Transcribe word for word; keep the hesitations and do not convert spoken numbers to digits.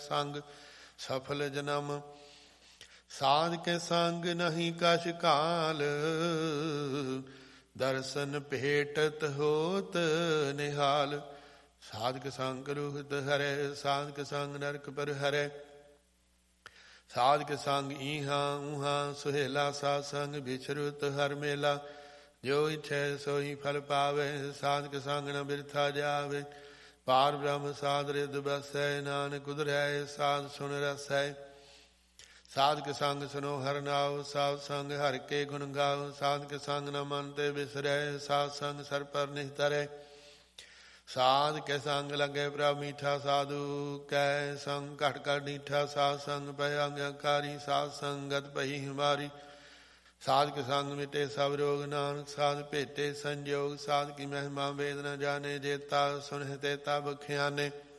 ਸੰਗ ਸਫਲ ਜਨਮ। ਸਾਧ ਕੇ ਸੰਗ ਨਹੀਂ ਕਛ ਕਾਲ, ਦਰਸ਼ਨ ਭੇਟਤ ਹੋਤ ਨਿਹਾਲ। ਸਾਧਕ ਸੰਗ ਰੂਹਤ ਹਰੈ, ਸਾਧਕ ਸੰਗ ਨਰਕ ਪਰ ਹਰੈ। ਸਾਧਕ ਸੰਗ ਈਹਾਂ ਊਹਾਂ, ਸੁਹੇਲਾ ਸਾਧ ਸੰਗ ਵਿਚਰੁਤ ਹਰ ਮੇਲਾ। ਜੋ ਇਛੈ ਸੋਈ ਫਲ ਪਾਵੇ, ਸਾਧਕ ਸੰਗ ਨ ਬਿਰਥਾ ਜਾਵੇ। ਪਾਰ ਬ੍ਰਹਮ ਸਾਧ ਰਿਦ ਬਸੈ, ਨਾਨਕ ਉਧਰੈ ਸਾਧ ਸੁਣ ਰਸੈ। ਸਾਧਕ ਸੰਗ ਸੁਨੋ ਹਰਿ ਨਾਉ, ਸਾਧ ਸੰਗ ਹਰਿ ਕੇ ਗੁਣ ਗਾਓ। ਸਾਧਕ ਸੰਗ ਨ ਮਨ ਤੇ ਬਿਸਰੈ, ਸਾਧ ਸੰਗ ਸਰ ਪਰ ਨਿਹਤਰੈ। ਸਾਧ ਕੇ ਸੰਗ ਲਗੇ ਪ੍ਰਭ ਮੀਠਾ, ਸਾਧੂ ਕੈ ਸੰਗ ਘਟ ਘਟ ਨੀਠਾ। ਸਾਧ ਸੰਗ ਪੈ ਆਗਿਆਕਾਰੀ, ਸਾਧ ਸੰਗਤ ਪਈ ਹਮਾਰੀ। ਸਾਧਕ ਸੰਗ ਮਿਟੇ ਸਭ ਰੋਗ, ਨਾਨਕ ਸਾਧ ਭੇਟੇ ਸੰਜੋਗ। ਸਾਧ ਕੀ ਮਹਿਮਾ ਵੇਦ ਨ ਜਾਣੇ, ਜੇਤਾ ਸੁਨਹਿ ਤੇਤਾ ਬਖਿਆਨੇ।